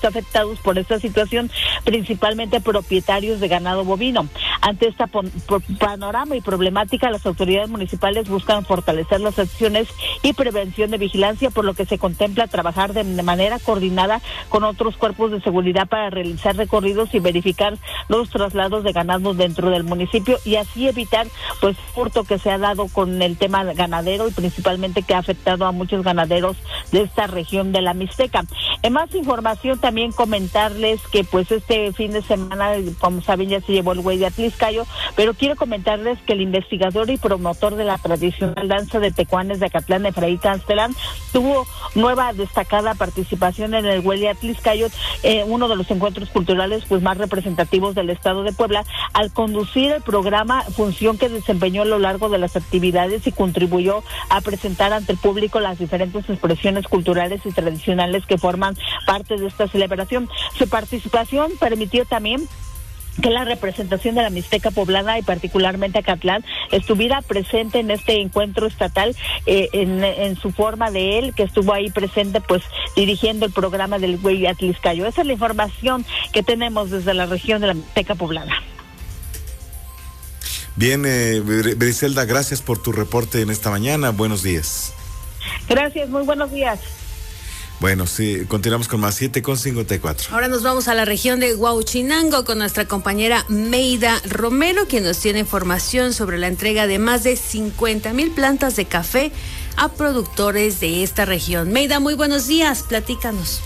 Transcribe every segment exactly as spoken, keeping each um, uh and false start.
afectados por esta situación, principalmente propietarios de ganado bovino. Ante esta pon- panorama y problemática, las autoridades municipales buscan fortalecer las acciones y prevención de vigilancia, por lo que se contempla trabajar de, de manera coordinada con otros cuerpos de seguridad para realizar recorridos y verificar los traslados de ganado dentro del municipio y así evitar pues furto que se ha dado con el tema ganadero y principalmente que ha afectado a muchos ganaderos de esta región de la Mixteca. En más información también comentarles que pues este fin de semana, como saben, ya se llevó el Güey de Atliscayo, pero quiero comentarles que el investigador y promotor de la tradicional danza de tecuanes de Acatlán, Efraín Castelán, tuvo nueva destacada participación en el Güey de Atliscayo, eh, uno de los encuentros culturales pues más representativos del estado de Puebla, al conducir el programa, función que desempeñó a lo largo de las actividades y contribuyó a presentar ante el público las diferentes expresiones culturales y tradicionales que forman parte de esta celebración. Su participación permitió también que la representación de la Mixteca poblana y particularmente Acatlán estuviera presente en este encuentro estatal, eh, en, en su forma de él, que estuvo ahí presente pues dirigiendo el programa del Güey Atliscayo. Esa es la información que tenemos desde la región de la Mixteca poblana. Bien, eh, Briselda, gracias por tu reporte en esta mañana. Buenos días. Gracias, muy buenos días. Bueno, sí, continuamos con más siete con cincuenta y cuatro. Ahora nos vamos a la región de Huauchinango con nuestra compañera Meida Romero, quien nos tiene información sobre la entrega de más de cincuenta mil plantas de café a productores de esta región. Meida, muy buenos días, platícanos.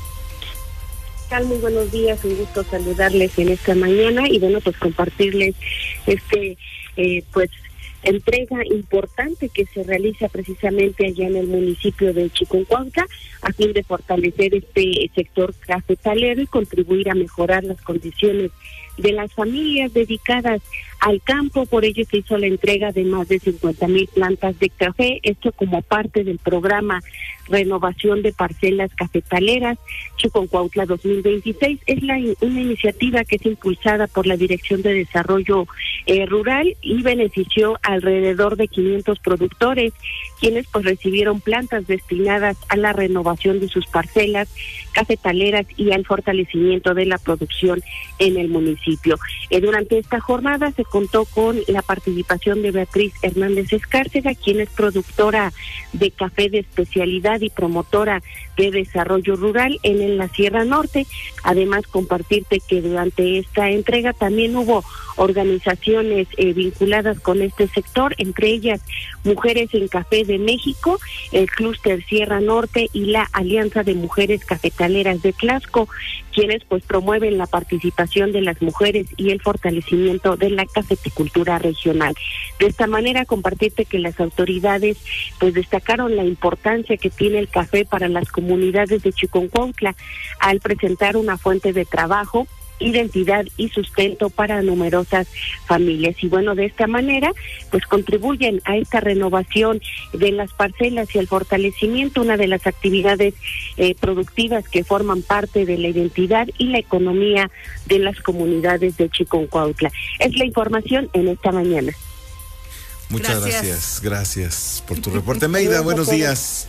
Muy buenos días, un gusto saludarles en esta mañana y bueno, pues compartirles este, eh, pues, entrega importante que se realiza precisamente allá en el municipio de Chiconcuautla a fin de fortalecer este sector cafetalero y contribuir a mejorar las condiciones de las familias dedicadas al campo. Por ello se hizo la entrega de más de cincuenta mil plantas de café, esto como parte del programa Renovación de Parcelas Cafetaleras Chiconcuautla dos mil veintiséis. Es la, una iniciativa que es impulsada por la Dirección de Desarrollo eh, Rural y benefició alrededor de quinientos productores, quienes pues recibieron plantas destinadas a la renovación de sus parcelas cafetaleras y al fortalecimiento de la producción en el municipio. Eh, durante esta jornada se contó con la participación de Beatriz Hernández Escárcega, quien es productora de café de especialidad y promotora de desarrollo rural en, en la Sierra Norte. Además, compartirte que durante esta entrega también hubo organizaciones eh, vinculadas con este sector, entre ellas Mujeres en Café de México, el Clúster Sierra Norte y la Alianza de Mujeres Cafetaleras de Tlaxco, quienes pues promueven la participación de las mujeres y el fortalecimiento de la cafeticultura regional. De esta manera, compartirte que las autoridades pues destacaron la importancia que tiene el café para las comunidades de Chiconcuautla al presentar una fuente de trabajo, identidad y sustento para numerosas familias. Y bueno, de esta manera pues contribuyen a esta renovación de las parcelas y al fortalecimiento, una de las actividades eh, productivas que forman parte de la identidad y la economía de las comunidades de Chiconcuautla. Es la información en esta mañana. Muchas gracias, gracias, gracias por tu reporte. Meida, buenos días.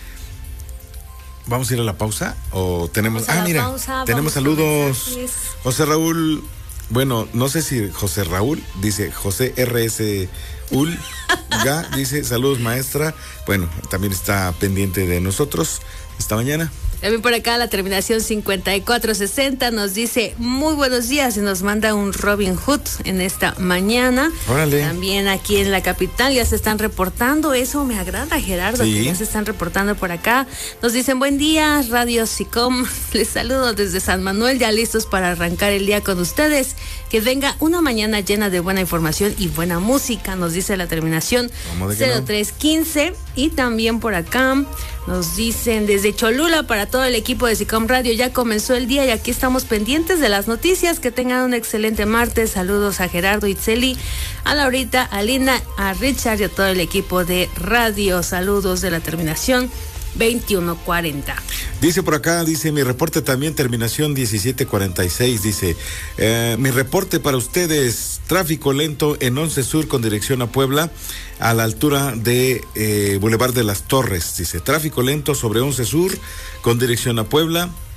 ¿Vamos a ir a la pausa o tenemos? Ah, mira, pausa, tenemos saludos. José Raúl, bueno, no sé si José Raúl, dice José R S Ulga, dice saludos maestra. Bueno, también está pendiente de nosotros esta mañana. También por acá la terminación cincuenta y cuatro sesenta nos dice muy buenos días y nos manda un Robin Hood en esta mañana. Órale. También aquí en la capital ya se están reportando, eso me agrada, Gerardo, sí, que ya se están reportando por acá. Nos dicen buen día, Radio SICOM, les saludo desde San Manuel, ya listos para arrancar el día con ustedes. Que venga una mañana llena de buena información y buena música, nos dice la terminación cero tres quince. Y también por acá nos dicen desde Cholula para todo el equipo de SICOM Radio, ya comenzó el día y aquí estamos pendientes de las noticias. Que tengan un excelente martes. Saludos a Gerardo, Itzeli, a Laurita, a Lina, a Richard y a todo el equipo de radio. Saludos de la terminación veintiuno cuarenta. Dice por acá, dice mi reporte también, terminación diecisiete cuarenta y seis, dice, eh, mi reporte para ustedes, tráfico lento en once Sur con dirección a Puebla, a la altura de eh, Boulevard de las Torres, dice, tráfico lento sobre once Sur con dirección a Puebla,